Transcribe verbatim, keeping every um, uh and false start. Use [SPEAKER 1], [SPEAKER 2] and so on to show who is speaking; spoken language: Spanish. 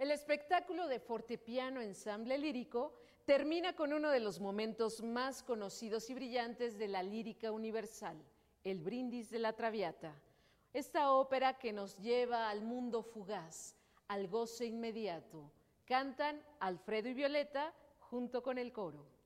[SPEAKER 1] El espectáculo de fortepiano ensamble lírico termina con uno de los momentos más conocidos y brillantes de la lírica universal, el Brindis de la Traviata. Esta ópera que nos lleva al mundo fugaz, al goce inmediato. Cantan Alfredo y Violeta junto con el coro.